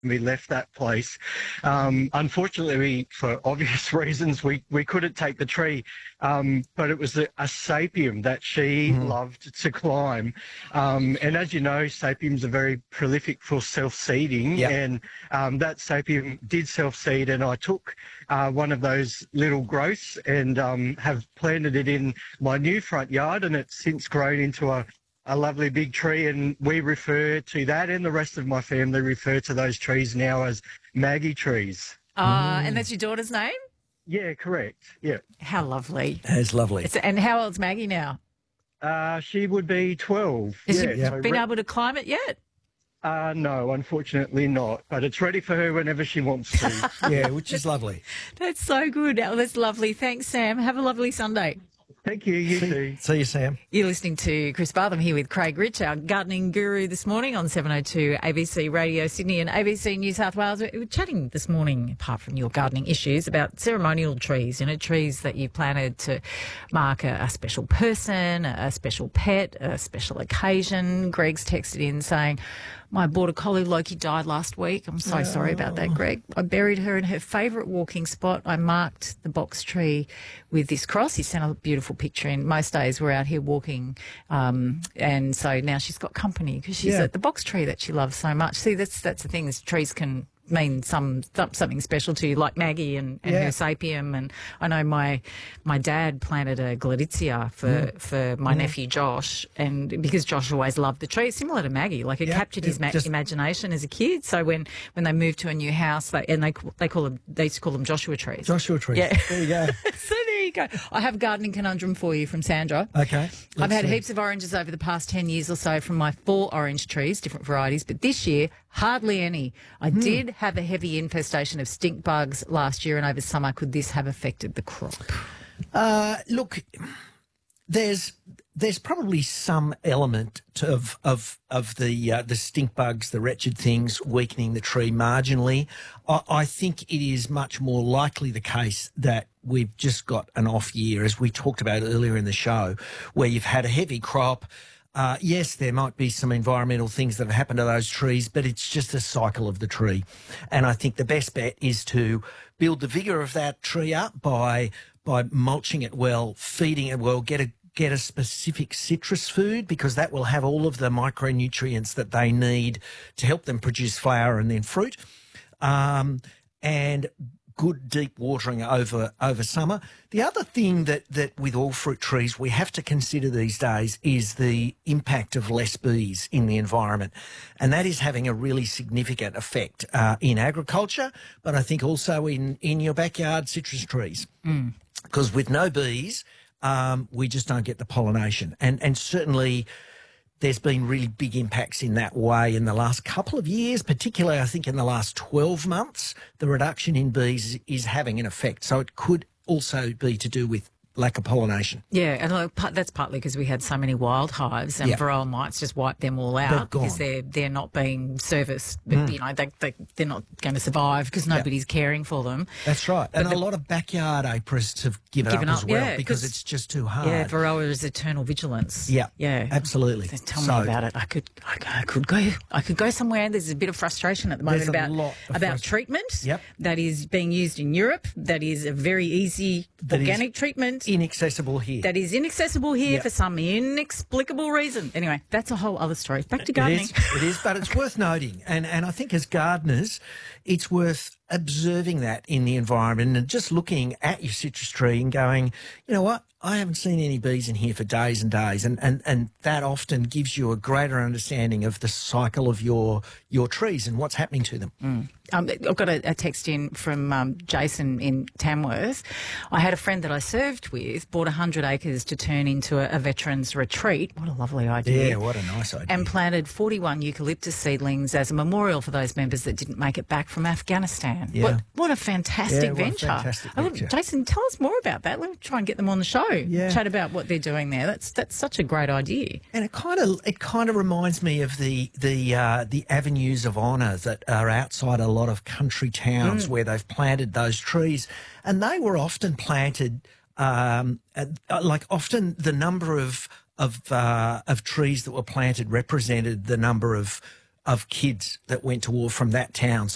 we left that place. Unfortunately, for obvious reasons, we couldn't take the tree, but it was a sapium that she loved to climb. And as you know, sapiums are very prolific for self-seeding, and that sapium did self-seed, and I took one of those little growths and have planted it in my new front yard, and it's since grown into a lovely big tree, and we refer to that, and the rest of my family refer to those trees now as Maggie trees. And that's your daughter's name? Yeah, correct. Yeah. How lovely. That's lovely. And how old's Maggie now? She would be 12. Has she been able to climb it yet? No, unfortunately not, but it's ready for her whenever she wants to. Yeah, which is lovely. That's so good. Oh, that's lovely. Thanks, Sam. Have a lovely Sunday. Thank you. You too. See you, Sam. You're listening to Chris Bartham here with Craig Rich, our gardening guru this morning on 702 ABC Radio Sydney and ABC New South Wales. We're chatting this morning, apart from your gardening issues, about ceremonial trees, trees that you planted to mark a special person, a special pet, a special occasion. Greg's texted in saying, my border collie Loki died last week. I'm so sorry about that, Greg. I buried her in her favourite walking spot. I marked the box tree with this cross. He sent a beautiful picture in. Most days we're out here walking, and so now she's got company because she's at the box tree that she loves so much. See, that's the thing, is trees can mean something special to you, like Maggie and her sapium. And I know my dad planted a gladitsia for my nephew Josh, and because Josh always loved the tree, similar to Maggie, like it captured his imagination as a kid. So when they moved to a new house, they used to call them Joshua trees. Joshua trees. Yeah. There you go. So there you go. I have a gardening conundrum for you from Sandra. Okay. I've had heaps of oranges over the past 10 years or so from my 4 orange trees, different varieties, but this year, hardly any. I did have a heavy infestation of stink bugs last year and over summer. Could this have affected the crop? Look, there's probably some element of the stink bugs, the wretched things, weakening the tree marginally. I think it is much more likely the case that we've just got an off year, as we talked about earlier in the show, where you've had a heavy crop. Yes, there might be some environmental things that have happened to those trees, but it's just a cycle of the tree. And I think the best bet is to build the vigour of that tree up by mulching it well, feeding it well, get a specific citrus food, because that will have all of the micronutrients that they need to help them produce flower and then fruit. And good deep watering over summer. The other thing that with all fruit trees we have to consider these days is the impact of less bees in the environment. And that is having a really significant effect in agriculture, but I think also in your backyard citrus trees. Because with no bees, we just don't get the pollination. And certainly there's been really big impacts in that way in the last couple of years, particularly I think in the last 12 months, the reduction in bees is having an effect. So it could also be to do with lack of pollination. Yeah, and that's partly because we had so many wild hives, and varroa mites just wiped them all out because they're not being serviced. But, they're not going to survive because nobody's caring for them. That's right. And a lot of backyard aperists have given up as well because it's just too hard. Yeah, varroa is eternal vigilance. Yeah, So absolutely. tell me about it. I could go somewhere. There's a bit of frustration at the moment about treatment that is being used in Europe. That is a very easy organic treatment. Inaccessible here. That is inaccessible here for some inexplicable reason. Anyway, that's a whole other story. Back to gardening. It is, but it's worth noting. And I think as gardeners, it's worth observing that in the environment and just looking at your citrus tree and going, you know what, I haven't seen any bees in here for days and days. And that often gives you a greater understanding of the cycle of your trees and what's happening to them. I've got a text in from Jason in Tamworth. I had a friend that I served with bought 100 acres to turn into a veterans retreat. What a lovely idea. Yeah, what a nice idea. And planted 41 eucalyptus seedlings as a memorial for those members that didn't make it back from Afghanistan. Yeah. What a fantastic venture. Fantastic venture. Jason, tell us more about that. Let's try and get them on the show. Yeah. Chat about what they're doing there. That's such a great idea. And it kind of reminds me of the avenues of honour that are outside a lot of country towns where they've planted those trees, and they were often planted often the number of trees that were planted represented the number of kids that went to war from that town.